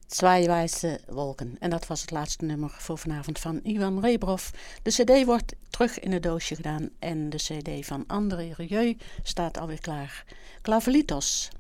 Zwei weiße wolken. En dat was het laatste nummer voor vanavond van Ivan Rebrov. De cd wordt terug in het doosje gedaan. En de cd van André Rieu staat alweer klaar. Klavelitos.